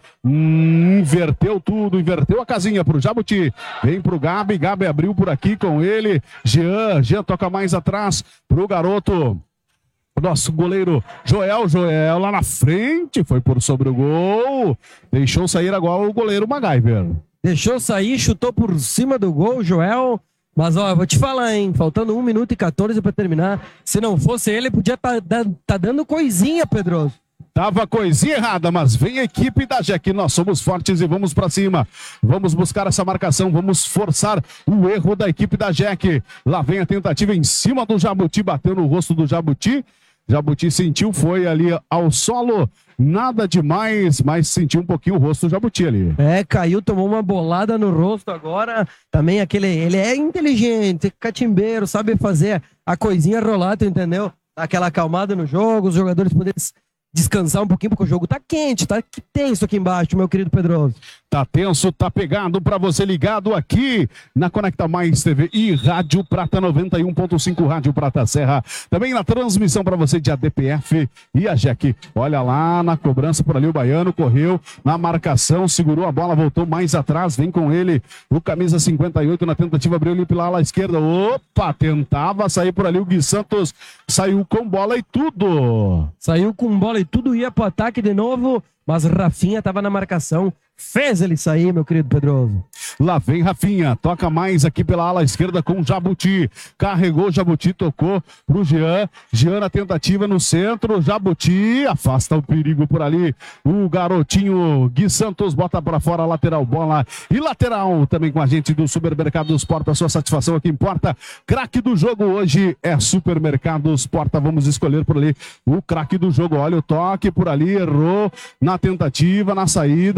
inverteu tudo, inverteu a casinha pro Jabuti, vem pro Gabi, Gabi abriu por aqui com ele, Jean toca mais atrás pro garoto, nosso goleiro Joel lá na frente, foi por sobre o gol, deixou sair agora o goleiro MacGyver. Deixou sair, chutou por cima do gol, Joel. Mas, ó, eu vou te falar, hein? Faltando 1 minuto e 14 para terminar. Se não fosse ele, podia tá dando coisinha, Pedroso. Tava coisinha errada, mas vem a equipe da Jack. Nós somos fortes e vamos para cima. Vamos buscar essa marcação, vamos forçar o erro da equipe da Jack. Lá vem a tentativa em cima do Jabuti, bateu no rosto do Jabuti. Jabuti sentiu, foi ali ao solo. Nada demais, mas sentiu um pouquinho o rosto do Jabuti ali. Caiu, tomou uma bolada no rosto agora. Também ele é inteligente, catimbeiro, sabe fazer a coisinha rolar, tu entendeu? Aquela acalmada no jogo, os jogadores poderem descansar um pouquinho, porque o jogo tá quente, tá tenso aqui embaixo, meu querido Pedroso. Tá tenso, tá pegado pra você ligado aqui na Conecta Mais TV e Rádio Prata 91.5, Rádio Prata Serra. Também na transmissão pra você de ADPF e a Jack. Olha lá na cobrança por ali o Baiano, correu na marcação, segurou a bola, voltou mais atrás, vem com ele o camisa 58 na tentativa, abriu ali pela ala esquerda. Opa, tentava sair por ali o Gui Santos, saiu com bola e tudo. Saiu com bola e tudo, ia pro ataque de novo, mas Rafinha tava na marcação. Fez ele sair, meu querido Pedroso. Lá vem Rafinha, toca mais aqui pela ala esquerda com o Jabuti. Carregou o Jabuti, tocou pro Jean. Jean na tentativa no centro. Jabuti afasta o perigo por ali. O garotinho Gui Santos bota pra fora, lateral, bola. E lateral também com a gente do Supermercados Porta. A sua satisfação é que importa. Craque do jogo hoje é Supermercados Porta. Vamos escolher por ali o craque do jogo. Olha o toque por ali, errou na tentativa, na saída.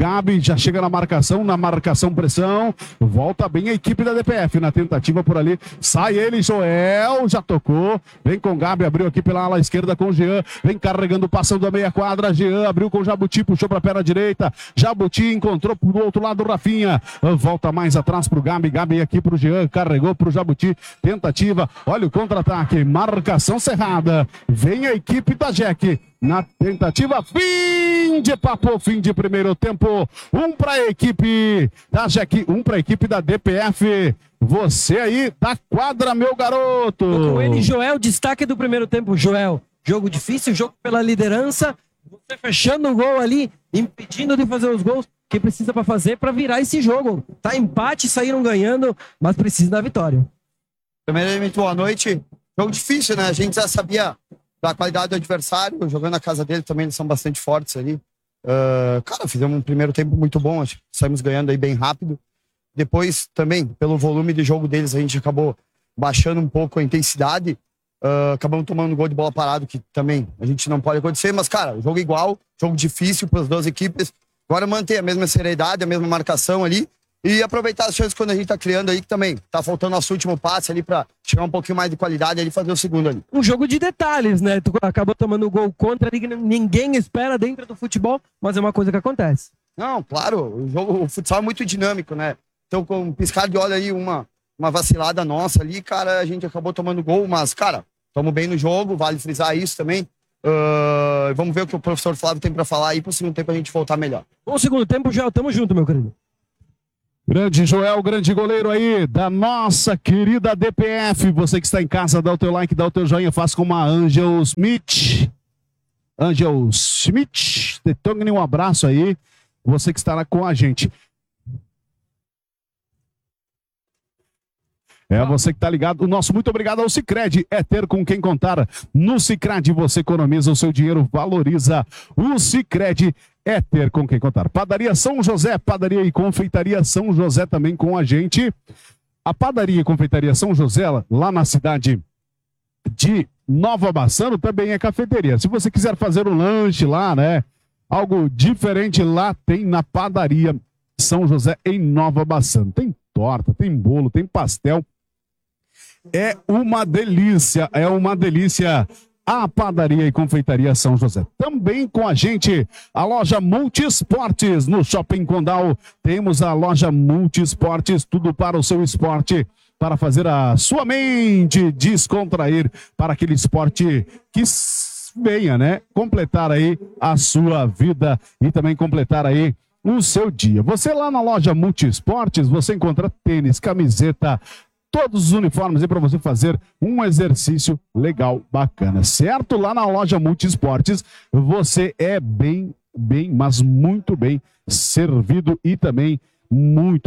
Gabi já chega na marcação, pressão. Volta bem a equipe da DPF na tentativa por ali. Sai ele, Joel, já tocou. Vem com Gabi, abriu aqui pela ala esquerda com o Jean. Vem carregando, passando a meia quadra. Jean abriu com o Jabuti, puxou pra perna direita. Jabuti encontrou pro outro lado o Rafinha. Volta mais atrás pro Gabi. Gabi aqui pro Jean, carregou pro Jabuti. Tentativa, olha o contra-ataque. Marcação cerrada. Vem a equipe da Jack. Na tentativa, fim de papo, fim de primeiro tempo. Um para a equipe da Jack, um para a equipe da DPF. Você aí da quadra, meu garoto. Com ele, Joel, destaque do primeiro tempo. Joel, jogo difícil, jogo pela liderança. Você fechando o gol ali, impedindo de fazer os gols que precisa para fazer para virar esse jogo. Tá empate, saíram ganhando, mas precisa da vitória. Primeiramente, boa noite. Jogo difícil, né? A gente já sabia da qualidade do adversário, jogando na casa dele também, eles são bastante fortes ali. Cara, fizemos um primeiro tempo muito bom, acho que saímos ganhando aí bem rápido. Depois também, pelo volume de jogo deles, a gente acabou baixando um pouco a intensidade, acabamos tomando um gol de bola parado, que também a gente não pode acontecer, mas cara, jogo igual, jogo difícil para as duas equipes. Agora manter a mesma seriedade, a mesma marcação ali, e aproveitar as chances quando a gente tá criando aí, que também tá faltando nosso último passe ali pra chegar um pouquinho mais de qualidade ali e fazer o segundo ali. Um jogo de detalhes, né? Tu acabou tomando gol contra ali que ninguém espera dentro do futebol, mas é uma coisa que acontece. Não, claro, o futsal é muito dinâmico, né? Então, com um piscar de olho aí, uma vacilada nossa ali, cara, a gente acabou tomando gol, mas, cara, estamos bem no jogo, vale frisar isso também. Vamos ver o que o professor Flávio tem pra falar aí pro segundo tempo a gente voltar melhor. Bom, segundo tempo, já tamo junto, meu querido. Grande Joel, grande goleiro aí da nossa querida DPF. Você que está em casa, dá o teu like, dá o teu joinha, faz como a Angel Smith. Angel Smith, Detone, um abraço aí. Você que estará com a gente. Você que tá ligado. O nosso muito obrigado ao Sicredi. É ter com quem contar. No Sicredi você economiza o seu dinheiro, valoriza. O Sicredi é ter com quem contar. Padaria São José, padaria e confeitaria São José também com a gente. A padaria e confeitaria São José, lá na cidade de Nova Bassano, também é cafeteria. Se você quiser fazer um lanche lá, né? Algo diferente lá, tem na padaria São José em Nova Bassano. Tem torta, tem bolo, tem pastel. É uma delícia, a padaria e confeitaria São José. Também com a gente, a loja Multiesportes, no Shopping Condal. Temos a loja Multiesportes, tudo para o seu esporte, para fazer a sua mente descontrair, para aquele esporte que venha, né? Completar aí a sua vida e também completar aí o seu dia. Você lá na loja Multiesportes, você encontra tênis, camiseta, todos os uniformes aí para você fazer um exercício legal, bacana, certo? Lá na loja Multiesportes, você é mas muito bem servido e também muito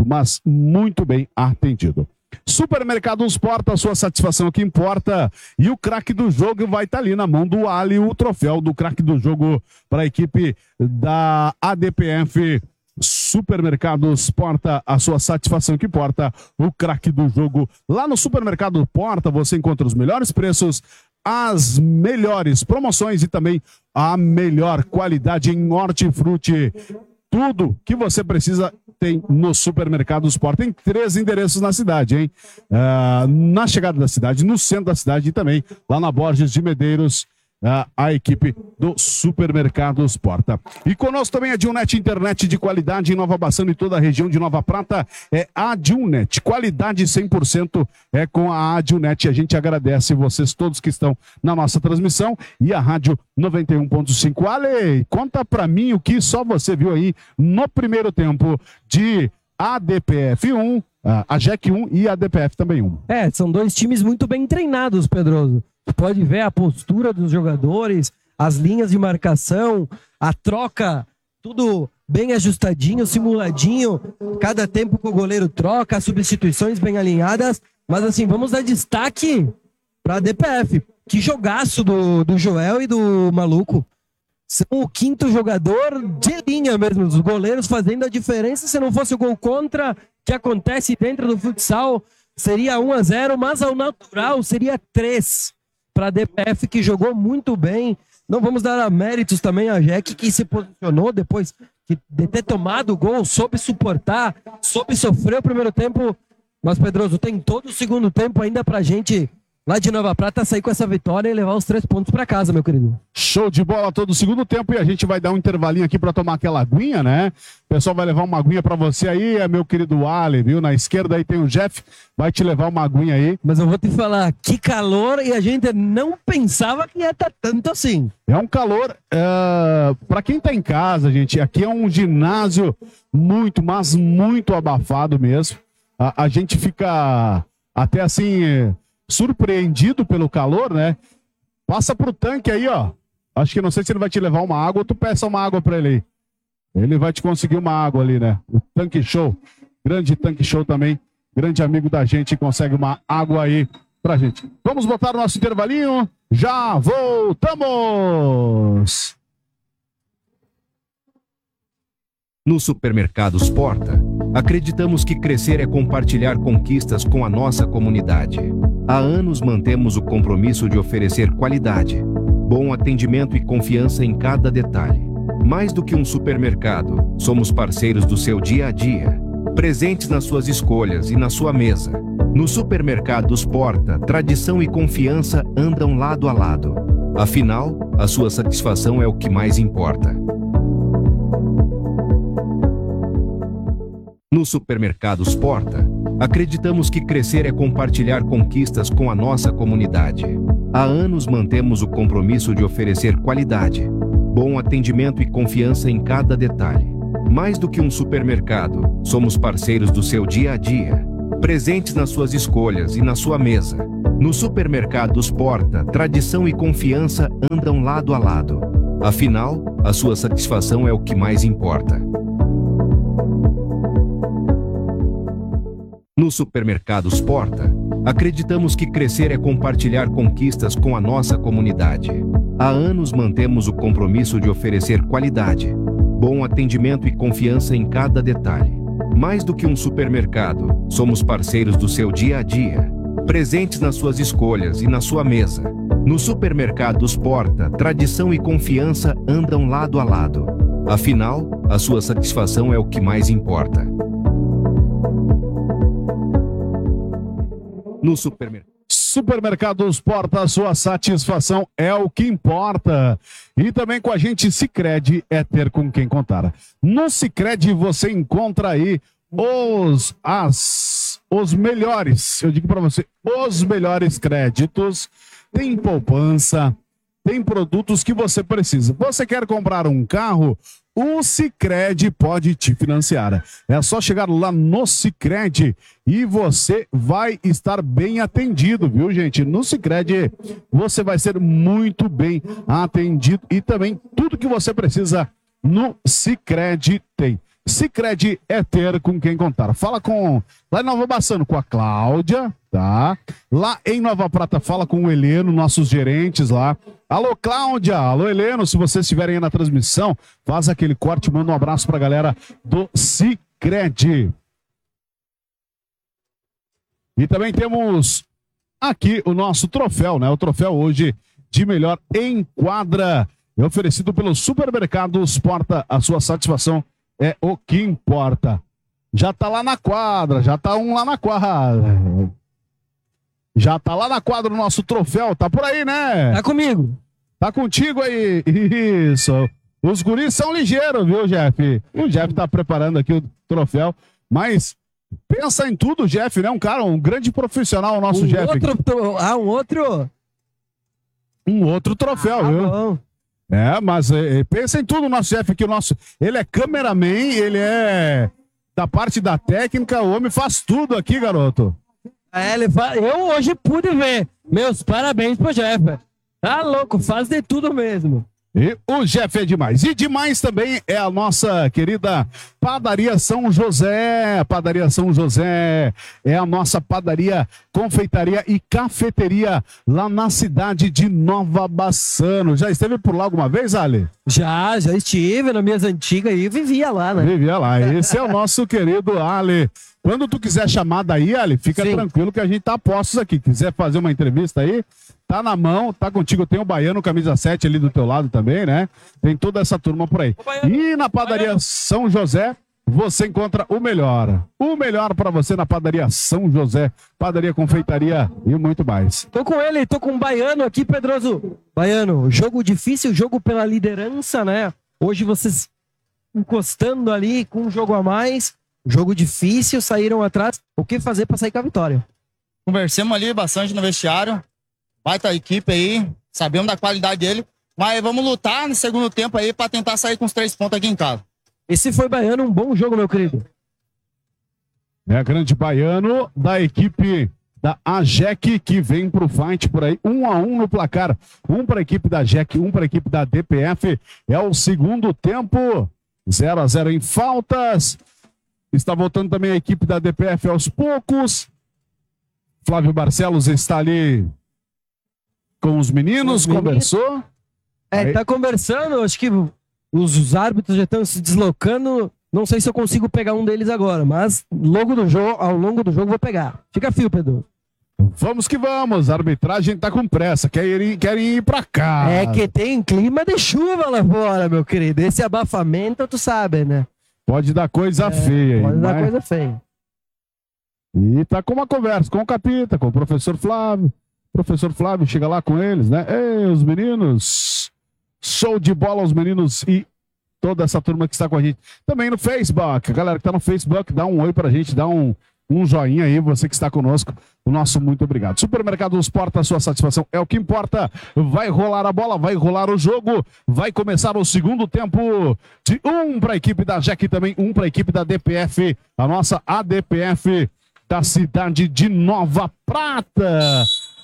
bem atendido. Supermercados Porta, a sua satisfação que importa. E o craque do jogo vai estar ali na mão do Ali, o troféu do craque do jogo para a equipe da ADPF. Supermercados Porta, a sua satisfação que importa, o craque do jogo. Lá no Supermercado Porta você encontra os melhores preços, as melhores promoções e também a melhor qualidade em hortifruti. Tudo que você precisa tem no Supermercados Porta. Tem 3 endereços na cidade, hein? Na chegada da cidade, no centro da cidade e também lá na Borges de Medeiros. A equipe do Supermercados Porta. E conosco também a Adilnet, internet de qualidade em Nova Bassano e toda a região de Nova Prata. É a Adilnet, qualidade 100% é com a Adilnet. A gente agradece vocês todos que estão na nossa transmissão e a Rádio 91.5. Ale, conta pra mim o que só você viu aí no primeiro tempo de ADPF 1, a JEC 1 e a ADPF também 1. São 2 times muito bem treinados, Pedroso. Pode ver a postura dos jogadores, as linhas de marcação, a troca, tudo bem ajustadinho, simuladinho. Cada tempo que o goleiro troca, as substituições bem alinhadas. Mas assim, vamos dar destaque para a DPF. Que jogaço do Joel e do Maluco. São o 5º jogador de linha mesmo. Os goleiros fazendo a diferença. Se não fosse o gol contra, que acontece dentro do futsal, seria 1-0, mas ao natural seria 3. Para a DPF, que jogou muito bem. Não vamos dar méritos também a Jack, que se posicionou depois, de ter tomado o gol, soube suportar, soube sofrer o primeiro tempo. Mas, Pedroso, tem todo o segundo tempo ainda pra gente, lá de Nova Prata, sair com essa vitória e levar os 3 pontos pra casa, meu querido. Show de bola todo o segundo tempo e a gente vai dar um intervalinho aqui pra tomar aquela aguinha, né? O pessoal vai levar uma aguinha pra você aí, é meu querido Ali, viu? Na esquerda aí tem o Jeff, vai te levar uma aguinha aí. Mas eu vou te falar, que calor, e a gente não pensava que ia estar tanto assim. É um calor, pra quem tá em casa, gente, aqui é um ginásio muito, mas muito abafado mesmo. A gente fica até assim, surpreendido pelo calor, né? Passa pro tanque aí, ó. Acho que não sei se ele vai te levar uma água ou tu peça uma água pra ele aí. Ele vai te conseguir uma água ali, né? O Tanque Show, grande Tanque Show também, grande amigo da gente, consegue uma água aí pra gente. Vamos botar o nosso intervalinho, já voltamos! No Supermercados Porta, acreditamos que crescer é compartilhar conquistas com a nossa comunidade. Há anos mantemos o compromisso de oferecer qualidade, bom atendimento e confiança em cada detalhe. Mais do que um supermercado, somos parceiros do seu dia a dia, presentes nas suas escolhas e na sua mesa. No Supermercados Porta, tradição e confiança andam lado a lado. Afinal, a sua satisfação é o que mais importa. No Supermercados Porta, acreditamos que crescer é compartilhar conquistas com a nossa comunidade. Há anos mantemos o compromisso de oferecer qualidade, bom atendimento e confiança em cada detalhe. Mais do que um supermercado, somos parceiros do seu dia a dia, presentes nas suas escolhas e na sua mesa. No Supermercados Porta, tradição e confiança andam lado a lado. Afinal, a sua satisfação é o que mais importa. No Supermercados Porta, acreditamos que crescer é compartilhar conquistas com a nossa comunidade. Há anos mantemos o compromisso de oferecer qualidade, bom atendimento e confiança em cada detalhe. Mais do que um supermercado, somos parceiros do seu dia a dia, presentes nas suas escolhas e na sua mesa. No Supermercados Porta, tradição e confiança andam lado a lado. Afinal, a sua satisfação é o que mais importa. No Supermercados Porta, a sua satisfação é o que importa. E também com a gente, Sicredi é ter com quem contar. No Sicredi você encontra aí os melhores, eu digo para você, os melhores créditos. Tem poupança, tem produtos que você precisa. Você quer comprar um carro? O Sicredi pode te financiar. É só chegar lá no Sicredi e você vai estar bem atendido, viu, gente? No Sicredi você vai ser muito bem atendido e também tudo que você precisa no Sicredi tem. Sicredi é ter com quem contar. Fala lá em Nova Bassano com a Cláudia, tá? Lá em Nova Prata fala com o Heleno, nossos gerentes lá. Alô, Cláudia! Alô, Heleno! Se vocês estiverem aí na transmissão, faz aquele corte, manda um abraço pra galera do Sicredi. E também temos aqui o nosso troféu, né? O troféu hoje de melhor em quadra é oferecido pelo Supermercados Porta. A sua satisfação é o que importa. Já tá lá na quadra, já tá um lá na quadra. Já tá lá na quadra o nosso troféu, tá por aí, né? Tá comigo. Tá contigo aí, isso. Os guris são ligeiros, viu, Jeff? O Jeff tá preparando aqui o troféu, mas pensa em tudo, Jeff, né? Um grande profissional, o nosso Jeff. Um outro troféu, viu? Bom. Mas pensa em tudo o nosso Jeff aqui, ele é cameraman, ele é da parte da técnica, o homem faz tudo aqui, garoto. Eu hoje pude ver. Meus parabéns pro Jeff. Tá louco, faz de tudo mesmo. E o Jeff é demais. E demais também é a nossa querida Padaria São José. Padaria São José é a nossa padaria, confeitaria e cafeteria lá na cidade de Nova Bassano. Já esteve por lá alguma vez, Ali? Já estive na minhas antigas e vivia lá, né? Vivia lá. Esse é o nosso querido Ali. Quando tu quiser chamar daí, Ali, fica tranquilo que a gente tá a postos aqui. Quiser fazer uma entrevista aí, tá na mão, tá contigo. Tem o Baiano, camisa 7 ali do teu lado também, né? Tem toda essa turma por aí. E na padaria São José, você encontra o melhor. O melhor pra você na padaria São José. Padaria, confeitaria e muito mais. Tô com ele, tô com o Baiano aqui, Pedroso. Baiano, jogo difícil, jogo pela liderança, né? Hoje vocês encostando ali com um jogo a mais. Jogo difícil, saíram atrás. O que fazer pra sair com a vitória? Conversamos ali bastante no vestiário. Baita equipe aí, sabemos da qualidade dele. Mas vamos lutar no segundo tempo aí pra tentar sair com os 3 pontos aqui em casa. Esse foi Baiano, um bom jogo, meu querido. É grande Baiano da equipe da AGEC que vem pro fight por aí. 1-1 no placar. Um para a equipe da AGEC, um para a equipe da DPF. É o segundo tempo. 0-0 em faltas. Está voltando também a equipe da DPF aos poucos. Flávio Barcelos está ali com os meninos, conversou. É, tá conversando, acho que os árbitros já estão se deslocando. Não sei se eu consigo pegar um deles agora, mas ao longo do jogo vou pegar. Fica fio, Pedro. Vamos que vamos, a arbitragem tá com pressa, querem ir pra cá. É que tem clima de chuva lá fora, meu querido. Esse abafamento, tu sabe, né? Pode dar coisa feia. Pode dar coisa feia. E tá com uma conversa com o Capita, com o professor Flávio. O professor Flávio chega lá com eles, né? Ei, os meninos. Show de bola os meninos e toda essa turma que está com a gente. Também no Facebook. A galera que tá no Facebook, dá um oi pra gente, dá um joinha aí, você que está conosco. O nosso muito obrigado. Supermercados Porta, a sua satisfação é o que importa. Vai rolar a bola, vai rolar o jogo. Vai começar o segundo tempo de um para a equipe da JEC e também um para a equipe da DPF. A nossa ADPF da cidade de Nova Prata.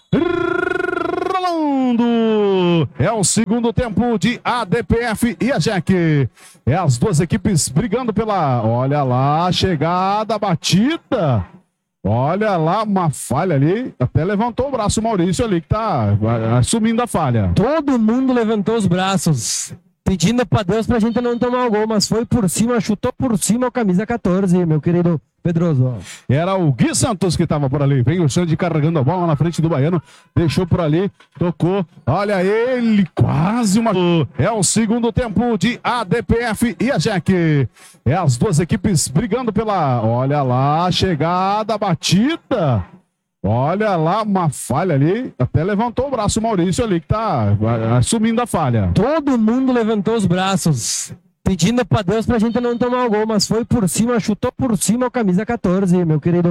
Rolando! É o segundo tempo de ADPF e a JEC. É as duas equipes brigando pela... Olha lá, chegada, batida. Olha lá, uma falha ali. Até levantou o braço o Maurício ali, que tá assumindo a falha. Todo mundo levantou os braços, pedindo pra Deus pra gente não tomar o gol, mas foi por cima, chutou por cima o camisa 14, meu querido Pedroso. Era o Gui Santos que tava por ali. Vem o Xande carregando a bola na frente do Baiano. Deixou por ali, tocou. Olha ele, quase uma... É o segundo tempo de ADPF e a JEC. É as duas equipes brigando pela... Olha lá, chegada, batida. Olha lá, uma falha ali. Até levantou o braço o Maurício ali, que tá assumindo a falha. Todo mundo levantou os braços, pedindo pra Deus pra gente não tomar o gol, mas foi por cima, chutou por cima o camisa 14, meu querido